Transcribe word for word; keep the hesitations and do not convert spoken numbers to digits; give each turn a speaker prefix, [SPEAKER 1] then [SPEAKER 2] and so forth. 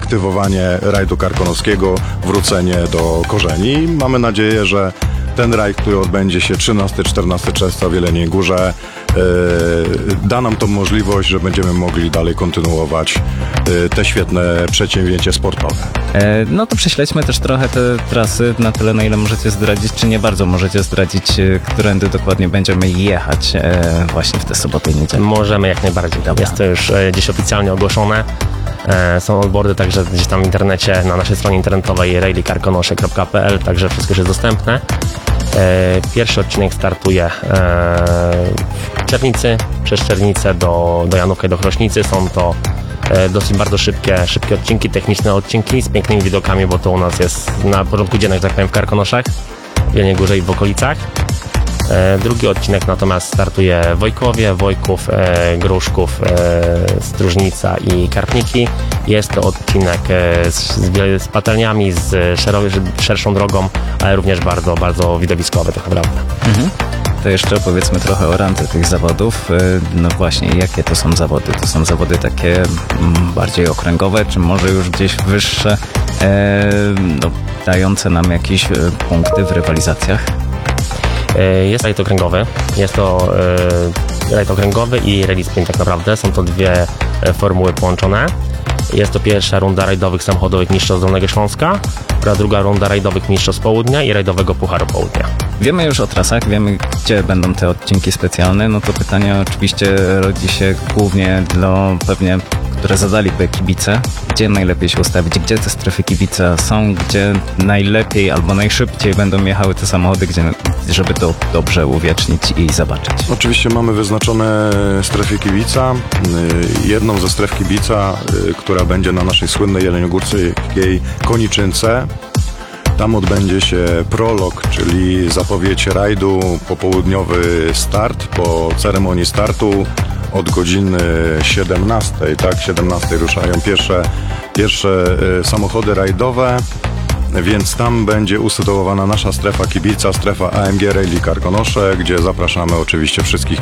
[SPEAKER 1] reaktywowanie rajdu karkonoskiego, wrócenie do korzeni. Mamy nadzieję, że ten rajd, który odbędzie się trzynastego czternastego czerwca w Jeleniej Górze, yy, da nam tą możliwość, że będziemy mogli dalej kontynuować yy, te świetne przedsięwzięcie sportowe.
[SPEAKER 2] E, no to prześledźmy też trochę te trasy na tyle, na ile możecie zdradzić, czy nie bardzo możecie zdradzić, e, którędy dokładnie będziemy jechać e, właśnie w tę sobotę i niedzielę.
[SPEAKER 3] Możemy jak najbardziej.
[SPEAKER 2] Dobra.
[SPEAKER 3] Jest to już e, gdzieś oficjalnie ogłoszone. E, są onboardy także gdzieś tam w internecie, na naszej stronie internetowej rally karkonosze kropka p l, także wszystko już jest dostępne. E, pierwszy odcinek startuje e, w Czernicy, przez Czernicę do, do Janówka i do Chrośnicy. Są to e, dosyć bardzo szybkie, szybkie odcinki, techniczne odcinki z pięknymi widokami, bo to u nas jest na porządku dziennym, że tak powiem, w Karkonoszach, w Jeleniej Górze i w okolicach. E, drugi odcinek natomiast startuje w Wojkowie, Wojków, e, Gruszków, e, Stróżnica i Karpniki. Jest to odcinek e, z, z, z patelniami, z szero, szerszą drogą, ale również bardzo, bardzo widowiskowy tak naprawdę.
[SPEAKER 2] Mhm. To jeszcze powiedzmy trochę o randze tych zawodów. E, no właśnie, jakie to są zawody? To są zawody takie mm, bardziej okręgowe, czy może już gdzieś wyższe, e, no, dające nam jakieś e, punkty w rywalizacjach?
[SPEAKER 3] Jest rajd okręgowy, jest to e, rajd okręgowy i rally sprint tak naprawdę, są to dwie e, formuły połączone. Jest to pierwsza runda rajdowych samochodowych Mistrzostw Dolnego Śląska, a druga runda rajdowych Mistrzostw Południa i rajdowego Pucharu Południa.
[SPEAKER 2] Wiemy już o trasach, wiemy gdzie będą te odcinki specjalne, no to pytanie oczywiście rodzi się głównie dla pewnie, które zadaliby kibice, gdzie najlepiej się ustawić, gdzie te strefy kibica są, gdzie najlepiej albo najszybciej będą jechały te samochody, gdzie, żeby to dobrze uwiecznić i zobaczyć.
[SPEAKER 1] Oczywiście mamy wyznaczone strefy kibica. Jedną ze stref kibica, która będzie na naszej słynnej jeleniogórskiej Koniczynce. Tam odbędzie się prolog, czyli zapowiedź rajdu, popołudniowy start, po ceremonii startu od godziny siedemnastej, tak, siedemnastej ruszają pierwsze, pierwsze samochody rajdowe, więc tam będzie usytuowana nasza strefa kibica, strefa A M G Rally Karkonosze, gdzie zapraszamy oczywiście wszystkich